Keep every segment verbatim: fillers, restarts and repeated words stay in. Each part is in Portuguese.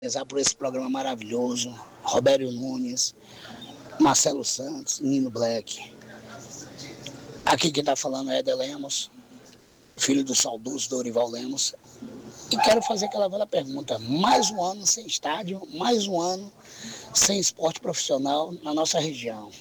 por esse programa maravilhoso, Robério Nunes, Marcelo Santos, Nino Black. Aqui quem está falando é Éder Lemos, filho do saudoso Dorival Lemos. E quero fazer aquela velha pergunta, mais um ano sem estádio, mais um ano sem esporte profissional na nossa região.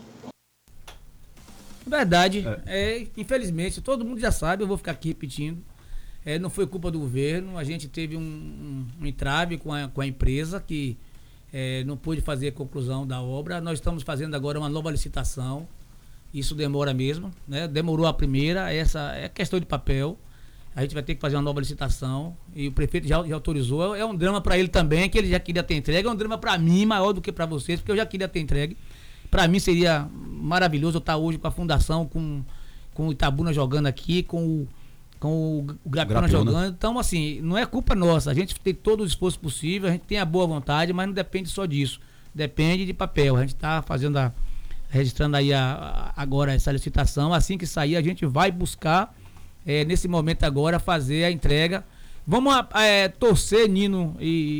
Verdade, é. É, infelizmente, todo mundo já sabe, eu vou ficar aqui repetindo. É, não foi culpa do governo, a gente teve um, um, um entrave com a, com a empresa que é, não pôde fazer a conclusão da obra. Nós estamos fazendo agora uma nova licitação, isso demora mesmo, né? Demorou a primeira, essa é questão de papel, a gente vai ter que fazer uma nova licitação e o prefeito já, já autorizou. É um drama para ele também, que ele já queria ter entregue, é um drama para mim maior do que para vocês, porque eu já queria ter entregue. Para mim seria maravilhoso eu estar hoje com a fundação, com, com o Itabuna jogando aqui, com o com o Grapiona jogando. Então, assim, não é culpa nossa. A gente tem todo o esforço possível, a gente tem a boa vontade, mas não depende só disso. Depende de papel. A gente está fazendo a, registrando aí a, a, agora essa licitação. Assim que sair, a gente vai buscar, é, nesse momento agora, fazer a entrega. Vamos é, torcer, Nino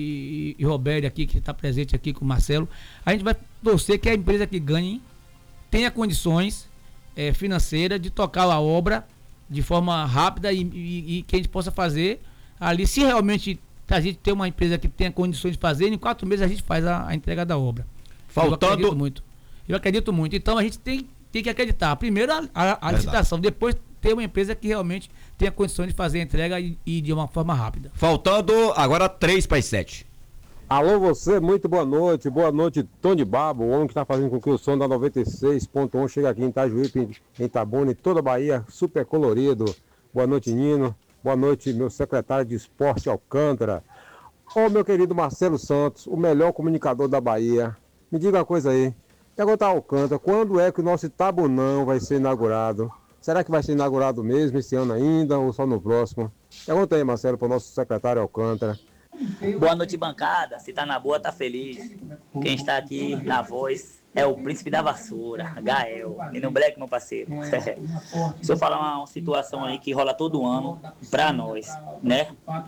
e, e, e Roberto aqui, que está presente aqui com o Marcelo. A gente vai torcer que a empresa que ganhe tenha condições é, financeiras de tocar a obra de forma rápida e, e, e que a gente possa fazer ali, se realmente a gente tem uma empresa que tenha condições de fazer, em quatro meses a gente faz a, a entrega da obra. Faltando... Eu acredito muito. Eu acredito muito. Então a gente tem, tem que acreditar. Primeiro a, a, a licitação, depois ter uma empresa que realmente tenha condições de fazer a entrega e, e de uma forma rápida. Faltando agora três para as sete. Alô você, muito boa noite, boa noite Tony Babo, o homem que está fazendo com que o som da noventa e seis ponto um chegue aqui em Itajuípe, em Itabuna, em toda a Bahia, super colorido. Boa noite Nino, boa noite meu secretário de esporte Alcântara. Ô meu querido Marcelo Santos, o melhor comunicador da Bahia, me diga uma coisa aí, pergunta ao Alcântara, quando é que o nosso Itabunão vai ser inaugurado? Será que vai ser inaugurado mesmo esse ano ainda ou só no próximo? Pergunta aí Marcelo para o nosso secretário Alcântara. Boa noite, bancada. Se tá na boa, tá feliz. Quem está aqui na voz é o príncipe da vassoura, Gael. E no Black, meu parceiro. Se eu falar uma, uma situação aí que rola todo ano pra nós, né?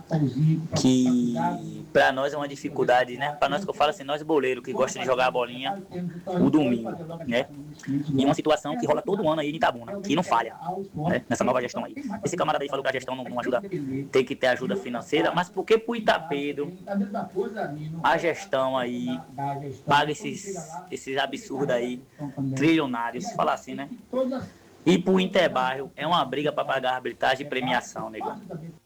Que pra nós é uma dificuldade, né? Pra nós que eu falo assim, nós boleiros que gostam de jogar a bolinha o domingo, né? E uma situação que rola todo ano aí em Itabuna, que não falha, né? Nessa nova gestão aí. Esse camarada aí falou que a gestão não, não ajuda, tem que ter ajuda financeira, mas por que pro Itapedro a gestão aí paga esses, esses absurdo aí, trilionários, falar assim, né? E pro Interbairro é uma briga para pagar arbitragem e premiação, negão.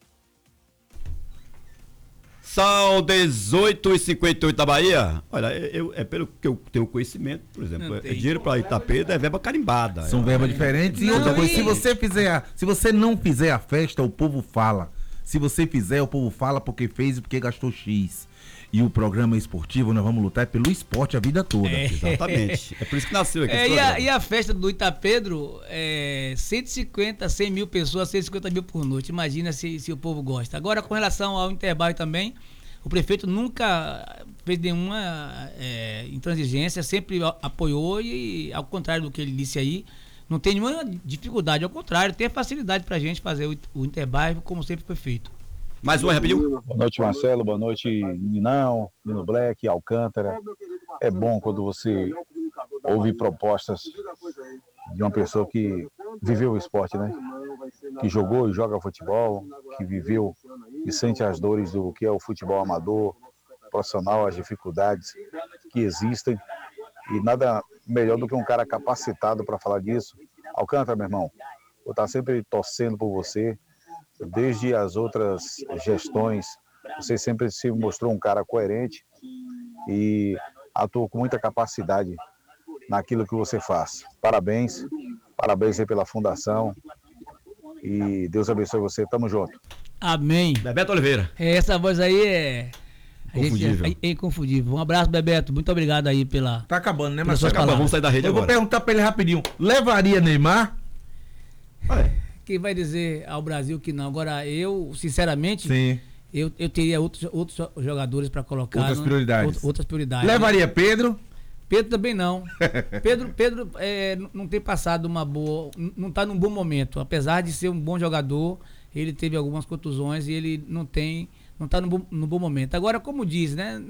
São dezoito e cinquenta e oito da Bahia. Olha, eu, é pelo que eu tenho conhecimento, por exemplo, é dinheiro para Itapeda, é verba carimbada. São é, verbas diferentes. E outra coisa, se você fizer, a, se você não fizer a festa, o povo fala. Se você fizer, o povo fala porque fez e porque gastou X. E o programa esportivo, nós vamos lutar pelo esporte a vida toda. É. Exatamente. É por isso que nasceu aqui. É, e, a, e a festa do Itapedro, é cento e cinquenta, cem mil pessoas, cento e cinquenta mil por noite. Imagina se, se o povo gosta. Agora, com relação ao Interbairro também, o prefeito nunca fez nenhuma é, intransigência, sempre apoiou e, ao contrário do que ele disse aí, não tem nenhuma dificuldade, ao contrário, tem facilidade pra gente fazer o, o Interbairro como sempre foi feito. Mais uma, rapidinho. Boa noite, Marcelo. Boa noite, Ninão, Nino Black, Alcântara. É bom quando você ouve propostas de uma pessoa que viveu o esporte, né? Que jogou e joga futebol, que viveu e sente as dores do que é o futebol amador, profissional, as dificuldades que existem. E nada melhor do que um cara capacitado para falar disso. Alcântara, meu irmão, vou estar sempre torcendo por você. Desde as outras gestões, você sempre se mostrou um cara coerente e atuou com muita capacidade naquilo que você faz. Parabéns, parabéns aí pela fundação e Deus abençoe você. Tamo junto. Amém. Bebeto Oliveira. Essa voz aí é... Inconfundível. É, é inconfundível. Um abraço, Bebeto. Muito obrigado aí pela... Tá acabando, né, mas tá acabando. Vamos sair da rede Eu agora. vou perguntar pra ele rapidinho. Levaria Neymar? É. Quem vai dizer ao Brasil que não? Agora, eu, sinceramente, Sim. Eu, eu teria outros, outros jogadores para colocar. Outras no, prioridades. Outras, outras prioridades. Levaria Pedro? Pedro também não. Pedro, Pedro é, não tem passado uma boa... Não está num bom momento. Apesar de ser um bom jogador, ele teve algumas contusões e ele não tem não tá no, no bom momento. Agora, como diz, né?